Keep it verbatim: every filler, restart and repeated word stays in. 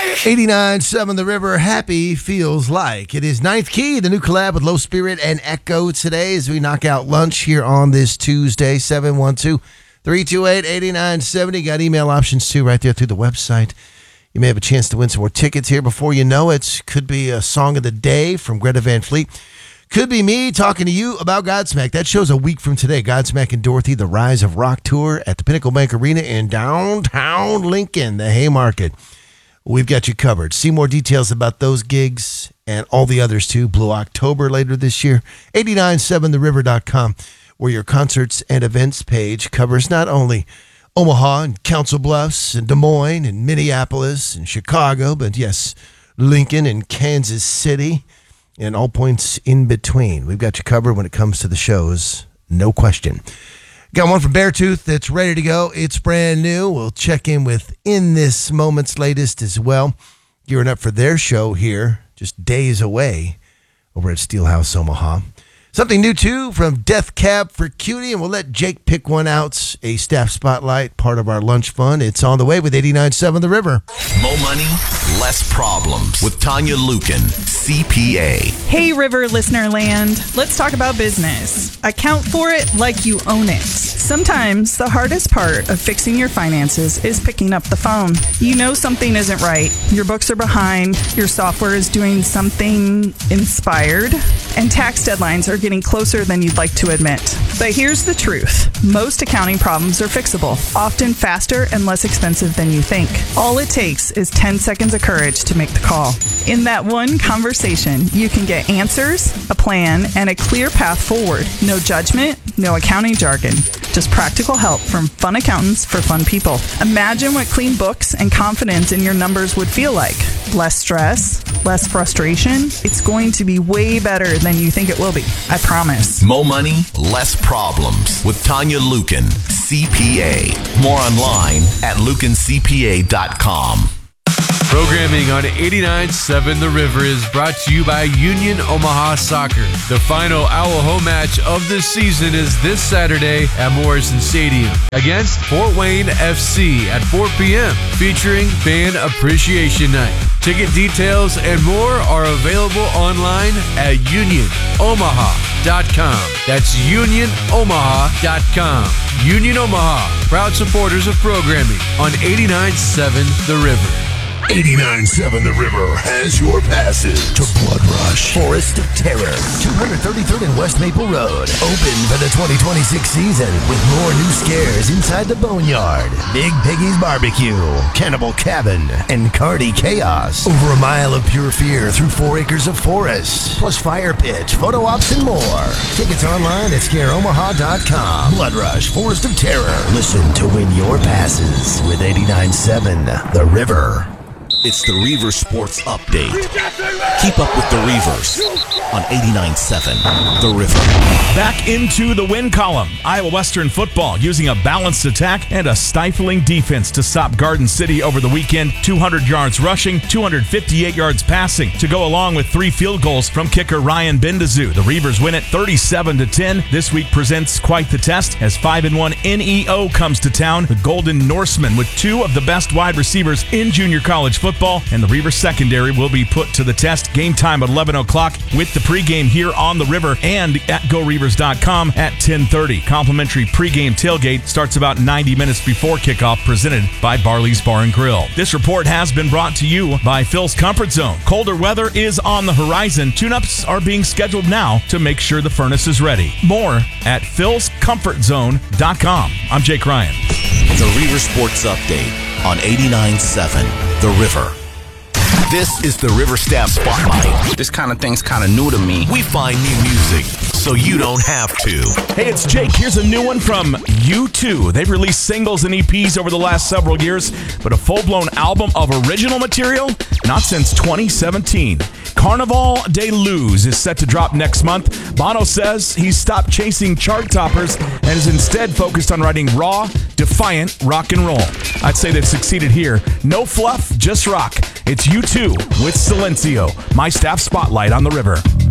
eighty-nine point seven The River, Happy Feels Like. It is Ninth Key, the new collab with Low Spirit and Echo today as we knock out lunch here on this Tuesday. seven one two, three two eight, eight nine seven zero. Got email options too right there through the website. You may have a chance to win some more tickets here before you know it. Could be a song of the day from Greta Van Fleet. Could be me talking to you about Godsmack. That show's a week from today. Godsmack and Dorothy, the Rise of Rock Tour at the Pinnacle Bank Arena in downtown Lincoln, the Haymarket. We've got you covered. See more details about those gigs and all the others too. Blue October later this year. eight nine seven the river dot com, where your concerts and events page covers not only Omaha and Council Bluffs and Des Moines and Minneapolis and Chicago, but yes, Lincoln and Kansas City and all points in between. We've got you covered when it comes to the shows, no question. Got one from Beartooth that's ready to go. It's brand new. We'll check in with In This Moment's latest as well. Gearing up for their show here, just days away over at Steelhouse Omaha. Something new, too, from Death Cab for Cutie, and we'll let Jake pick one out. A staff spotlight, part of our lunch fun. It's on the way with eighty-nine point seven The River. More money, less problems with Tanya Lukin, C P A. Hey, River listener land. Let's talk about business. Account for it like you own it. Sometimes the hardest part of fixing your finances is picking up the phone. You know something isn't right. Your books are behind. Your software is doing something inspired. And tax deadlines are getting closer than you'd like to admit. But here's the truth. Most accounting problems are fixable, often faster and less expensive than you think. All it takes is ten seconds of courage to make the call. In that one conversation, you can get answers, a plan, and a clear path forward. No judgment, no accounting jargon. Just practical help from fun accountants for fun people. Imagine what clean books and confidence in your numbers would feel like. Less stress, less frustration. It's going to be way better than you think it will be. I promise. More money, less problems with Tanya Lukin, C P A. More online at lukin c p a dot com. Programming on eighty-nine point seven The River is brought to you by Union Omaha Soccer. The final Owl home match of this season is this Saturday at Morrison Stadium against Fort Wayne F C at four p.m. featuring Fan Appreciation Night. Ticket details and more are available online at union omaha dot com. That's union omaha dot com. Union Omaha, proud supporters of programming on eighty-nine point seven The River. eighty-nine point seven The River has your passes to Blood Rush, Forest of Terror, two thirty-third and West Maple Road. Open for the twenty twenty-six season with more new scares inside the Boneyard, Big Piggy's Barbecue, Cannibal Cabin, and Cardi Chaos. Over a mile of pure fear through four acres of forest, plus fire pit, photo ops, and more. Tickets online at scare omaha dot com. Blood Rush, Forest of Terror. Listen to win your passes with eighty-nine point seven The River. It's the Reaver Sports Update. Keep up with the Reavers on eighty-nine point seven The River. Back into the win column. Iowa Western football using a balanced attack and a stifling defense to stop Garden City over the weekend. two hundred yards rushing, two hundred fifty-eight yards passing to go along with three field goals from kicker Ryan Bendazu. The Reavers win it thirty-seven to ten. This week presents quite the test as five and one N E O comes to town. The Golden Norsemen with two of the best wide receivers in junior college football. Football, and the Reaver secondary will be put to the test. Game time at eleven o'clock with the pregame here on the River and at go reavers dot com at ten thirty. Complimentary pregame tailgate starts about ninety minutes before kickoff, presented by Barley's Bar and Grill. This report has been brought to you by Phil's Comfort Zone. Colder weather is on the horizon. Tune-ups are being scheduled now to make sure the furnace is ready. More at phils comfort zone dot com. I'm Jake Ryan. The Reaver Sports Update on eighty-nine point seven The River. This is the River Staff Spotlight. This kind of thing's kind of new to me. We find new music so you don't have to. Hey, it's Jake. Here's a new one from U two. They've released singles and E Ps over the last several years, but a full-blown album of original material? Not since twenty seventeen. Carnival de Luz is set to drop next month. Bono says he's stopped chasing chart toppers and is instead focused on writing raw, defiant rock and roll. I'd say they've succeeded here. No fluff, just rock. It's U two with Silencio. My Staff Spotlight on the River.